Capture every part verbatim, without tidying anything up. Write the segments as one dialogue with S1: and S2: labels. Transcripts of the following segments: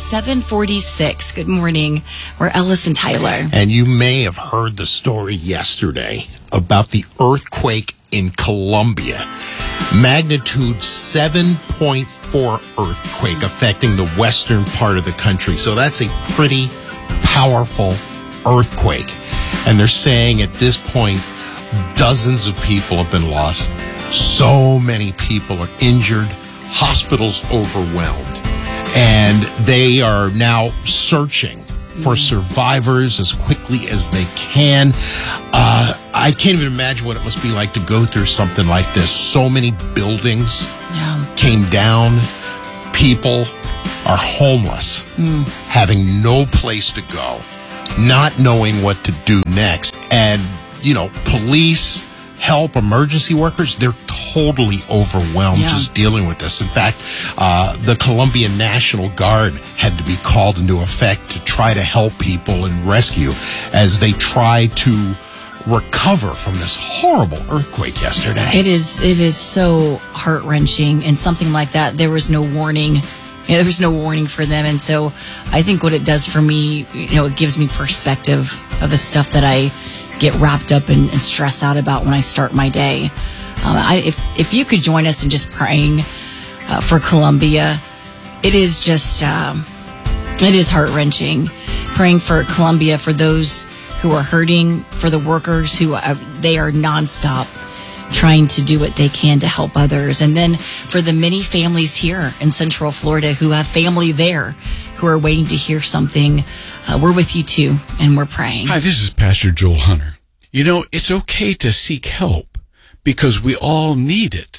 S1: seven forty-six. Good morning. We're Ellis and Tyler.
S2: And you may have heard the story yesterday about the earthquake in Colombia. Magnitude seven point four earthquake affecting the western part of the country. So that's a pretty powerful earthquake. And they're saying at this point, dozens of people have been lost. So many people are injured. Hospitals overwhelmed. And they are now searching for survivors as quickly as they can. Uh, I can't even imagine what it must be like to go through something like this. So many buildings yeah. came down. People are homeless, mm. having no place to go, not knowing what to do next. And, you know, police, help, emergency workers, they're totally overwhelmed yeah. just dealing with this. In fact, uh, the Colombian National Guard had to be called into effect to try to help people and rescue as they try to recover from this horrible earthquake yesterday.
S1: It is, it is so heart-wrenching, and something like that, there was no warning. There was no warning for them. And so I think what it does for me, you know, it gives me perspective of the stuff that I get wrapped up and, and stress out about when I start my day. Um, I, if if you could join us in just praying uh, for Colombia, it is just um, it is heart wrenching. Praying for Colombia, for those who are hurting, for the workers who uh, they are nonstop trying to do what they can to help others, and then for the many families here in Central Florida who have family there who are waiting to hear something. Uh, we're with you too, and we're praying.
S3: Hi, this is Pastor Joel Hunter. You know, it's okay to seek help because we all need it.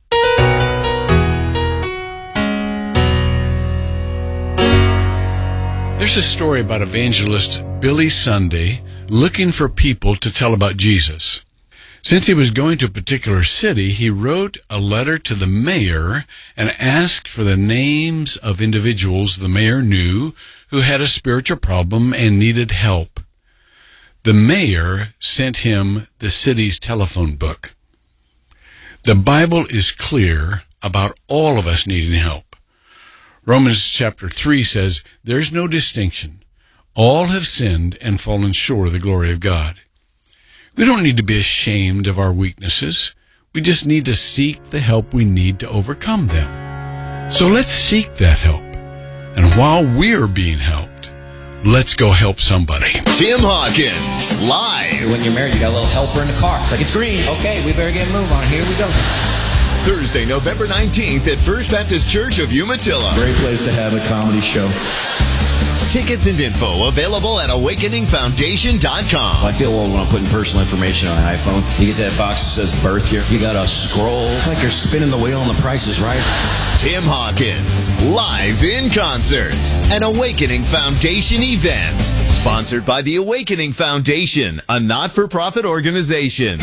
S3: There's a story about evangelist Billy Sunday looking for people to tell about Jesus. Since he was going to a particular city, he wrote a letter to the mayor and asked for the names of individuals the mayor knew who had a spiritual problem and needed help. The mayor sent him the city's telephone book. The Bible is clear about all of us needing help. Romans chapter three says, "There's no distinction. All have sinned and fallen short of the glory of God." We don't need to be ashamed of our weaknesses. We just need to seek the help we need to overcome them. So let's seek that help. And while we're being helped, let's go help somebody.
S4: Tim Hawkins, live.
S5: When you're married, you got a little helper in the car. It's like, it's green. Okay, we better get a move on. Here we go.
S4: Thursday, November nineteenth at First Baptist Church of Umatilla.
S5: Great place to have a comedy show.
S4: Tickets and info available at awakening foundation dot com.
S5: I feel old when I'm putting personal information on an iPhone. You get to that box that says birth year. You got to scroll. It's like you're spinning the wheel and the price is right.
S4: Tim Hawkins, live in concert. An Awakening Foundation event. Sponsored by the Awakening Foundation, a not-for-profit organization.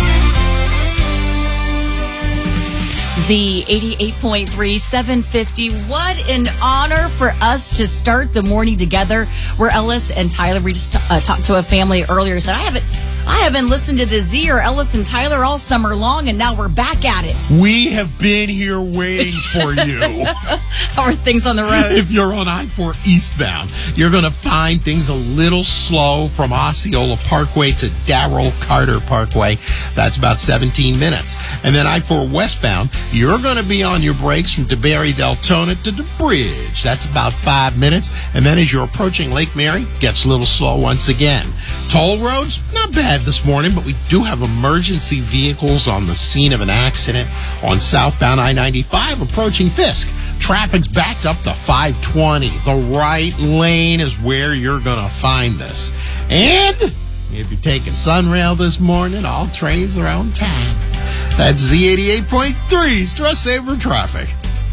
S1: Z eighty-eight point three, seven fifty. What an honor for us to start the morning together. We're Ellis and Tyler. We just uh, talked to a family earlier. Said, I haven't, I haven't listened to the Z or Ellis and Tyler all summer long, and now we're back at it.
S2: We have been here waiting for you.
S1: How are things on the road?
S2: If you're on I four eastbound, you're going to find things a little slow from Osceola Parkway to Darrell Carter Parkway. That's about seventeen minutes. And then I four westbound, you're going to be on your brakes from DeBerry Deltona to the bridge. That's about five minutes. And then as you're approaching Lake Mary, gets a little slow once again. Toll roads, not bad this morning, but we do have emergency vehicles on the scene of an accident on southbound I ninety-five approaching Fisk. Traffic's backed up to five twenty. The right lane is where you're going to find this. And if you're taking Sunrail this morning, all trains are on time. That's Z eighty-eight point three, Stress Saver Traffic.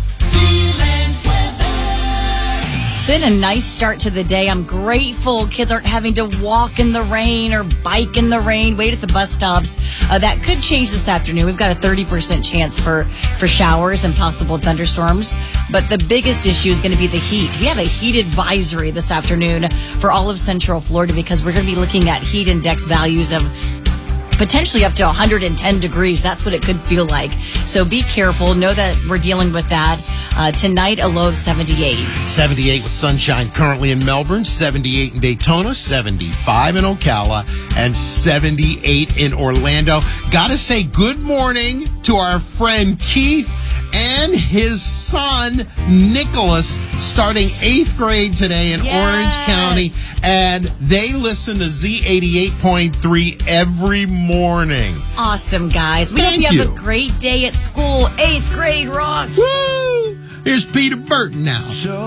S1: It's been a nice start to the day. I'm grateful kids aren't having to walk in the rain or bike in the rain, wait at the bus stops. Uh, that could change this afternoon. We've got a thirty percent chance for, for showers and possible thunderstorms. But the biggest issue is going to be the heat. We have a heat advisory this afternoon for all of Central Florida because we're going to be looking at heat index values of potentially up to one hundred ten degrees. That's what it could feel like. So be careful. Know that we're dealing with that. Uh, tonight, a low of seventy-eight.
S2: seventy-eight with sunshine currently in Melbourne, seventy-eight in Daytona, seventy-five in Ocala, and seventy-eight in Orlando. Gotta say good morning to our friend Keith and his son, Nicholas, starting eighth grade today in
S1: Yes.
S2: Orange County. And they listen to Z eighty-eight point three every morning.
S1: Awesome, guys. We
S2: Thank
S1: hope you have
S2: you.
S1: a great day at school. Eighth grade rocks.
S2: Woo! Here's Peter Burton now.